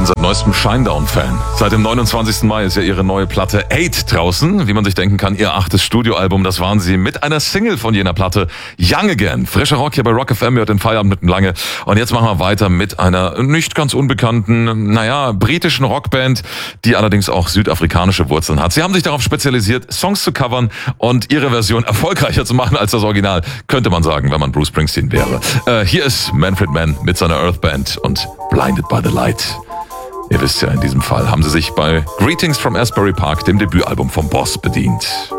bin seit neuestem Shinedown-Fan. Seit dem 29. Mai ist ja ihre neue Platte 8 draußen. Wie man sich denken kann, ihr 8. Studioalbum, das waren sie mit einer Single von jener Platte, Young Again. Frischer Rock hier bei Rock FM, hört den Feierabend mit dem Lange. Und jetzt machen wir weiter mit einer nicht ganz unbekannten, britischen Rockband, die allerdings auch südafrikanische Wurzeln hat. Sie haben sich darauf spezialisiert, Songs zu covern und ihre Version erfolgreicher zu machen als das Original, könnte man sagen, wenn man Bruce Springsteen wäre. Hier ist Manfred Mann mit seiner Earth Band und Blinded by the Light. Ihr wisst ja, in diesem Fall haben sie sich bei Greetings from Asbury Park, dem Debütalbum vom Boss, bedient.